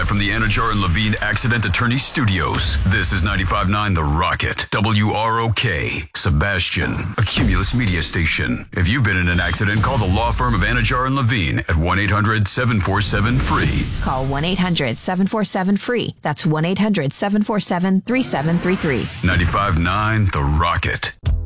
Live from the Anajar and Levine Accident Attorney Studios. This is 95.9 The Rocket. WROK. Sebastian. A Cumulus media station. If you've been in an accident, call the law firm of Anajar and Levine at 1-800-747-FREE. Call 1-800-747-FREE. That's 1-800-747-3733. 95.9 The Rocket.